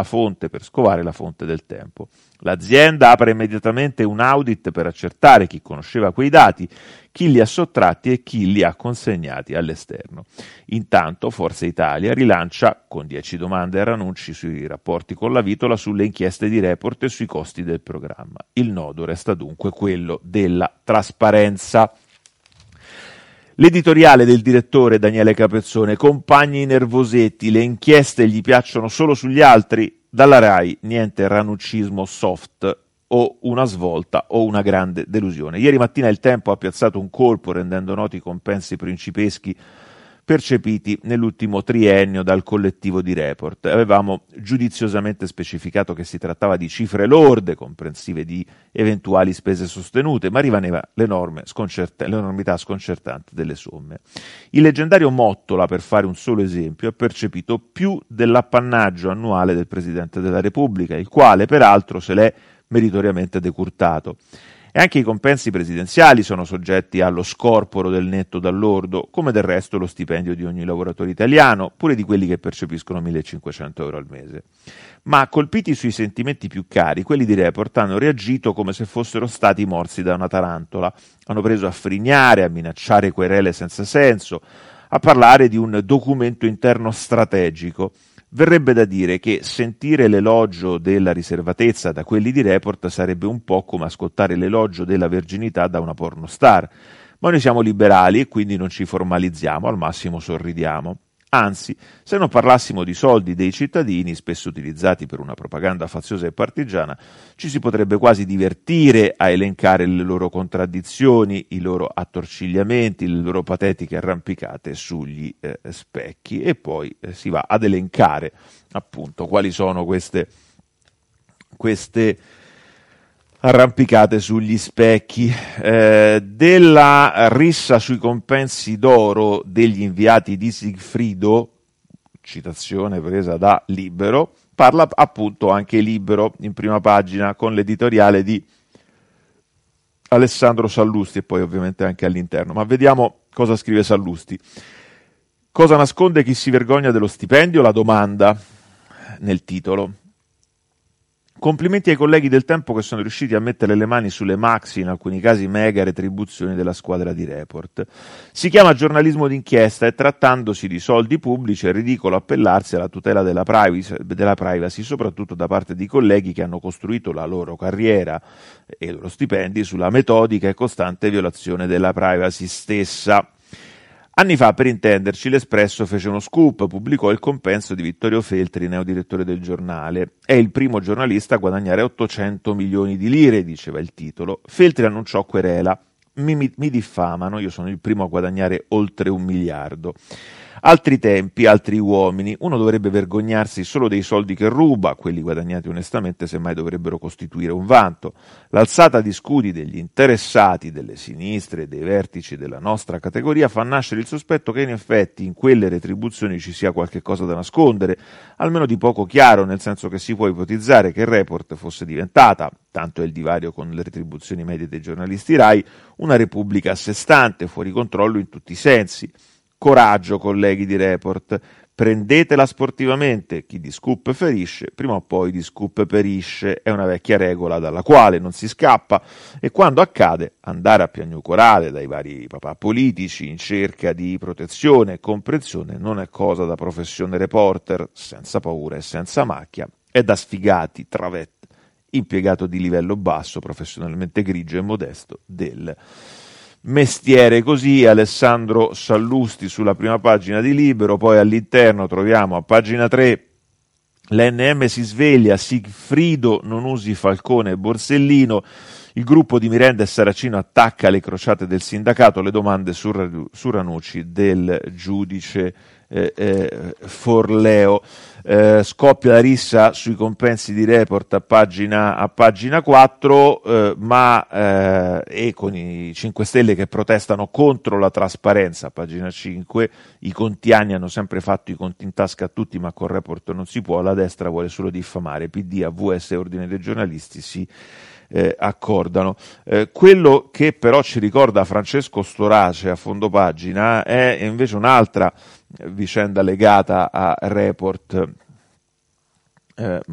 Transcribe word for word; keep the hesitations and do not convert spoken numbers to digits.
a fonte per scovare la fonte del tempo. L'azienda apre immediatamente un audit per accertare chi conosceva quei dati, chi li ha sottratti e chi li ha consegnati all'esterno. Intanto Forza Italia rilancia, con dieci domande e Ranucci sui rapporti con la Vitola, sulle inchieste di Report e sui costi del programma. Il nodo resta dunque quello della trasparenza. L'editoriale del direttore Daniele Capezzone: compagni nervosetti, le inchieste gli piacciono solo sugli altri? Dalla Rai niente ranuccismo soft, o una svolta o una grande delusione. Ieri mattina il Tempo ha piazzato un colpo rendendo noti i compensi principeschi percepiti nell'ultimo triennio dal collettivo di Report. Avevamo giudiziosamente specificato che si trattava di cifre lorde, comprensive di eventuali spese sostenute, ma rimaneva l'enorme sconcerta- l'enormità sconcertante delle somme. Il leggendario Mottola, per fare un solo esempio, ha percepito più dell'appannaggio annuale del Presidente della Repubblica, il quale peraltro se l'è meritoriamente decurtato. E anche i compensi presidenziali sono soggetti allo scorporo del netto dal lordo, come del resto lo stipendio di ogni lavoratore italiano, pure di quelli che percepiscono millecinquecento euro al mese. Ma colpiti sui sentimenti più cari, quelli di Report hanno reagito come se fossero stati morsi da una tarantola. Hanno preso a frignare, a minacciare querele senza senso, a parlare di un documento interno strategico. Verrebbe da dire che sentire l'elogio della riservatezza da quelli di Report sarebbe un po' come ascoltare l'elogio della verginità da una pornostar. Ma noi siamo liberali e quindi non ci formalizziamo, al massimo sorridiamo. Anzi, se non parlassimo di soldi dei cittadini, spesso utilizzati per una propaganda faziosa e partigiana, ci si potrebbe quasi divertire a elencare le loro contraddizioni, i loro attorcigliamenti, le loro patetiche arrampicate sugli eh, specchi, e poi eh, si va ad elencare appunto quali sono queste, queste arrampicate sugli specchi. Eh, della rissa sui compensi d'oro degli inviati di Sigfrido, citazione presa da Libero, parla appunto anche Libero in prima pagina con l'editoriale di Alessandro Sallusti, e poi ovviamente anche all'interno. Ma vediamo cosa scrive Sallusti. Cosa nasconde chi si vergogna dello stipendio? La domanda nel titolo. Complimenti ai colleghi del Tempo che sono riusciti a mettere le mani sulle maxi, in alcuni casi mega retribuzioni della squadra di Report. Si chiama giornalismo d'inchiesta e trattandosi di soldi pubblici è ridicolo appellarsi alla tutela della privacy, della privacy, soprattutto da parte di colleghi che hanno costruito la loro carriera e i loro stipendi sulla metodica e costante violazione della privacy stessa. Anni fa, per intenderci, l'Espresso fece uno scoop, pubblicò il compenso di Vittorio Feltri, neodirettore del giornale. È il primo giornalista a guadagnare ottocento milioni di lire, diceva il titolo. Feltri annunciò querela. Mi, mi, mi diffamano, io sono il primo a guadagnare oltre un miliardo. Altri tempi, altri uomini, uno dovrebbe vergognarsi solo dei soldi che ruba, quelli guadagnati onestamente semmai dovrebbero costituire un vanto. L'alzata di scudi degli interessati, delle sinistre e dei vertici della nostra categoria fa nascere il sospetto che in effetti in quelle retribuzioni ci sia qualche cosa da nascondere, almeno di poco chiaro, nel senso che si può ipotizzare che Report fosse diventata, tanto è il divario con le retribuzioni medie dei giornalisti Rai, una repubblica a sé stante, fuori controllo in tutti i sensi. Coraggio, colleghi di Report, prendetela sportivamente, chi di scoop ferisce, prima o poi di scoop perisce, è una vecchia regola dalla quale non si scappa, e quando accade andare a piagnucolare dai vari papà politici in cerca di protezione e comprensione non è cosa da professione reporter, senza paura e senza macchia, è da sfigati, travetti, impiegato di livello basso, professionalmente grigio e modesto del mestiere. Così Alessandro Sallusti sulla prima pagina di Libero. Poi all'interno troviamo a pagina tre: l'A N M si sveglia, Sigfrido non usi Falcone e Borsellino, il gruppo di Miranda e Saracino attacca le crociate del sindacato, le domande su, su Ranucci del giudice eh, eh, Forleo. Eh, scoppia la rissa sui compensi di Report a pagina, a pagina quattro, eh, ma eh, e con i cinque Stelle che protestano contro la trasparenza a pagina cinque. I contiani hanno sempre fatto i conti in tasca a tutti, ma con Report non si può, la destra vuole solo diffamare, P D, A V S e Ordine dei giornalisti si eh, accordano. Eh, quello che però ci ricorda Francesco Storace a fondo pagina è invece un'altra vicenda legata a Report, eh,